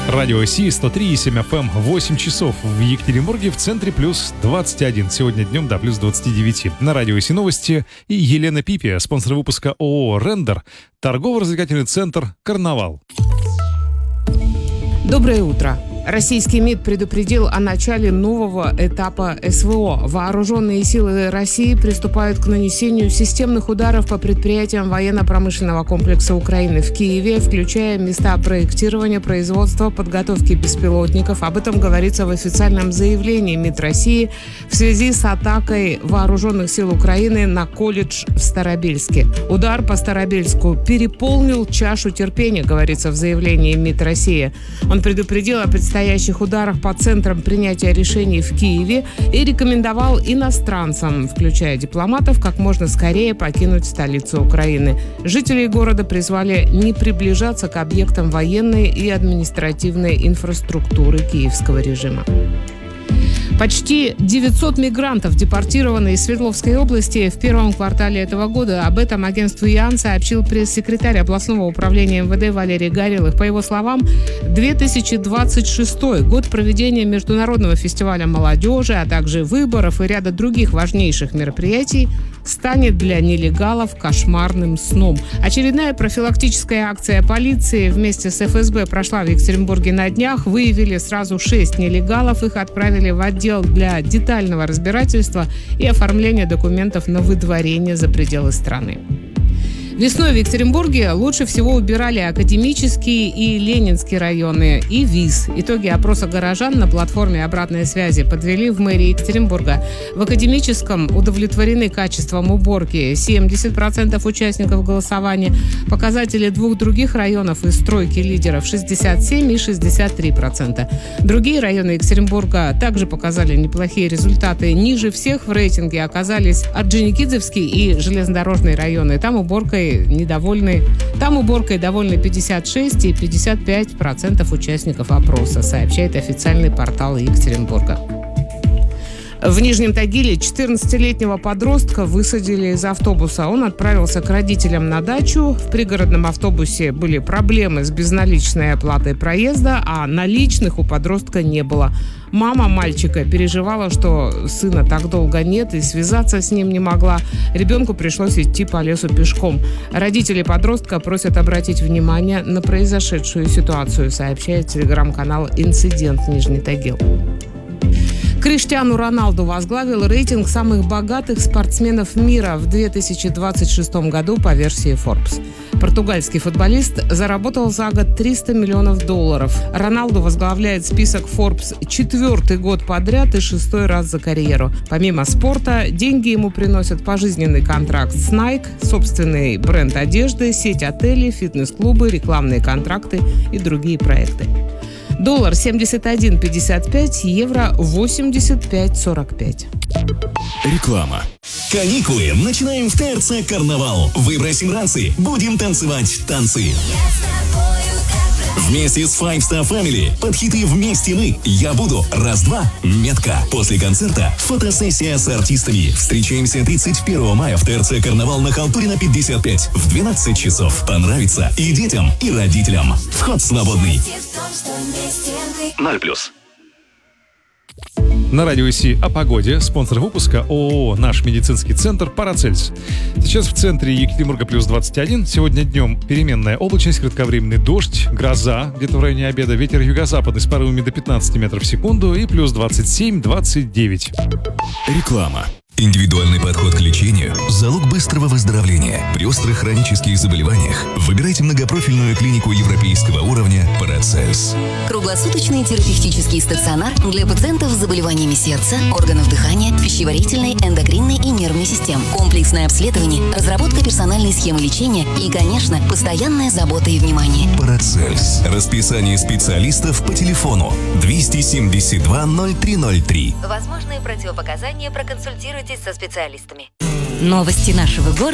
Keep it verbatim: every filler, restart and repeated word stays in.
Радио Си, сто три и семь эф эм, восемь часов. В Екатеринбурге в центре плюс двадцать один. Сегодня днем до плюс двадцать девять. На Радио Си новости и Елена Пипи, спонсор выпуска ООО «Рендер», торгово-развлекательный центр «Карнавал». Доброе утро. Российский МИД предупредил о начале нового этапа эс вэ о. Вооруженные силы России приступают к нанесению системных ударов по предприятиям военно-промышленного комплекса Украины в Киеве, включая места проектирования, производства, подготовки беспилотников. Об этом говорится в официальном заявлении МИД России в связи с атакой вооруженных сил Украины на колледж в Старобельске. Удар по Старобельску переполнил чашу терпения, говорится в заявлении МИД России. Он предупредил о предстоящем предстоящих ударах по центрам принятия решений в Киеве и рекомендовал иностранцам, включая дипломатов, как можно скорее покинуть столицу Украины. Жителей города призвали не приближаться к объектам военной и административной инфраструктуры киевского режима. Почти девятьсот мигрантов депортированы из Свердловской области в первом квартале этого года. Об этом агентству ИАН сообщил пресс-секретарь областного управления эм вэ дэ Валерий Горелых. По его словам, две тысячи двадцать шестой год проведения Международного фестиваля молодежи, а также выборов и ряда других важнейших мероприятий станет для нелегалов кошмарным сном. Очередная профилактическая акция полиции вместе с эф эс бэ прошла в Екатеринбурге на днях. Выявили сразу шесть нелегалов. Их отправили в отдел для детального разбирательства и оформления документов на выдворение за пределы страны. Весной в Екатеринбурге лучше всего убирали Академический и Ленинский районы и ВИЗ. Итоги опроса горожан на платформе обратной связи подвели в мэрии Екатеринбурга. В Академическом удовлетворены качеством уборки семьдесят процентов участников голосования. Показатели двух других районов из тройки лидеров шестьдесят семь и шестьдесят три процента. Другие районы Екатеринбурга также показали неплохие результаты. Ниже всех в рейтинге оказались Орджоникидзевский и железнодорожные районы. Там уборкой недовольны. Там уборкой довольны пятьдесят шесть и пятьдесят пять процентов участников опроса, сообщает официальный портал Екатеринбурга. В Нижнем Тагиле четырнадцатилетнего подростка высадили из автобуса. Он отправился к родителям на дачу. В пригородном автобусе были проблемы с безналичной оплатой проезда, а наличных у подростка не было. Мама мальчика переживала, что сына так долго нет и связаться с ним не могла. Ребенку пришлось идти по лесу пешком. Родители подростка просят обратить внимание на произошедшую ситуацию, сообщает телеграм-канал «Инцидент Нижний Тагил». Криштиану Роналду возглавил рейтинг самых богатых спортсменов мира в две тысячи двадцать шестом году по версии Forbes. Португальский футболист заработал за год триста миллионов долларов. Роналду возглавляет список Forbes четвертый год подряд и шестой раз за карьеру. Помимо спорта, деньги ему приносят пожизненный контракт с Nike, собственный бренд одежды, сеть отелей, фитнес-клубы, рекламные контракты и другие проекты. Доллар семьдесят один пятьдесят пять, евро восемьдесят пять сорок пять. Реклама. Каникулы начинаем в тэ эр цэ «Карнавал». Выбросим ранцы, будем танцевать танцы. Вместе с Five Star Family под хиты «Вместе мы», «Я буду», «Раз-два», «Метка». После концерта фотосессия с артистами. Встречаемся тридцать первого мая в тэ эр цэ «Карнавал» на Халтурина пятьдесят пять в двенадцать часов. Понравится и детям, и родителям. Вход свободный. ноль плюс. На Радио Си о погоде. Спонсор выпуска ООО «Наш медицинский центр» «Парацельс». Сейчас в центре Екатеринбурга плюс двадцать один. Сегодня днем переменная облачность, кратковременный дождь, гроза где-то в районе обеда, ветер юго-западный с порывами до пятнадцати метров в секунду и плюс двадцать семь двадцать девять. Реклама. Индивидуальный подход к лечению – залог быстрого выздоровления. При острых хронических заболеваниях выбирайте многопрофильную клинику европейского уровня «Парацельс». Круглосуточный терапевтический стационар для пациентов с заболеваниями сердца, органов дыхания, пищеварительной, эндокринной и нервной систем. Комплексное обследование, разработка персональной схемы лечения и, конечно, постоянная забота и внимание. «Парацельс». Расписание специалистов по телефону двести семьдесят два ноль три ноль три. Возможные противопоказания, проконсультируйтесь со специалистами. Новости нашего города.